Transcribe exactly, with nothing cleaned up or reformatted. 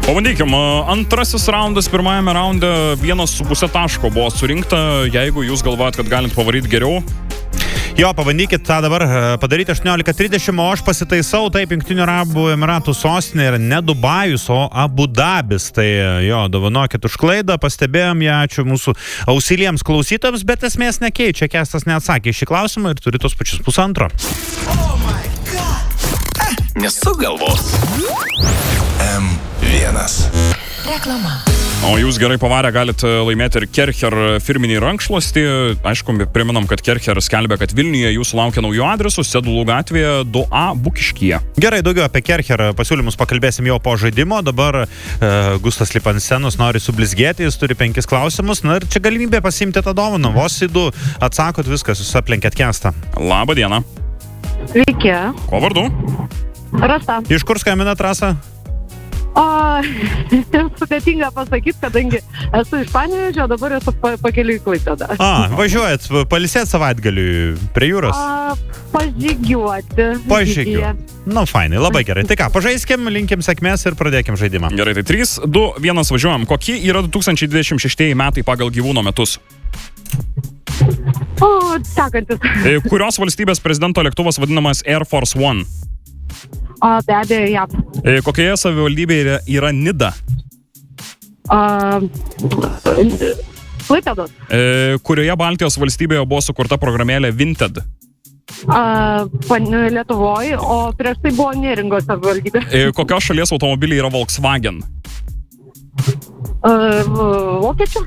Pabandykim, antrasis raundas, pirmajame raunde vienas su pusė taško buvo surinkta, jeigu jūs galvojat, kad galit pavaryti geriau. Jo, pabandykit tą dabar padaryti aštuoniolika trisdešimt, o aš pasitaisau, taip, Jungtinių Arabų Emiratų sostinė yra ne Dubajus, o Abu Dabis. Tai jo, dovanokit už klaidą, pastebėjom ją, ačiū mūsų ausiliems klausytojams, bet esmės nekeičia, Kestas neatsakė šį klausimą ir turi tos pačius pusantro. Oh my God. Eh, nesugalvos. M vienas. Reklama. O jūs gerai pavarę galite laimėti ir Kercher firminį rankšluostį. Aišku, priminam, kad Kercher skelbia, kad Vilniuje jūsų laukia naujų adresų, Sedulų gatvėje du A Bukiškyje. Gerai, daugiau apie Kercher pasiūlymus pakalbėsim jau po žaidimo. Dabar uh, Gustas lipa ant scenos, nori sublizgėti, jis turi penkis klausimus. Na ir čia galimybė pasiimti tą dovaną. Vos į du atsakot viskas, jūs aplenkėt Kestą. Labą dieną. Sveiki. Ko vardu? Rasa. Iš kur skambinat, Rasa? O, sudėtinga pasakyti, kadangi esu iš Panevėžio, dabar esu pakeliui į Klaipėdą. A, važiuojat, palisėt savaitgaliui prie jūros? A, pažygiuoti. Pažygiuoti. Nu, fainai, labai gerai. Tai ką, pažaiskim, linkim sėkmės ir pradėkim žaidimą. Gerai, tai trys, du, vienas važiuojam. Kokie yra du tūkstančiai dvidešimt šeštieji metai pagal gyvūno metus? O, sekantis. Kurios valstybės prezidento lėktuvas vadinamas Air Force One? O, be abejo, jav. Kokioje savivaldybėje yra, yra Nida? A, Klaipėdos. E, kurioje Baltijos valstybėje buvo sukurta programėlė Vinted? A, Lietuvoje, o prieš tai buvo Neringos savivaldybė. E, kokios šalies automobiliai yra Volkswagen? A, Vokiečių.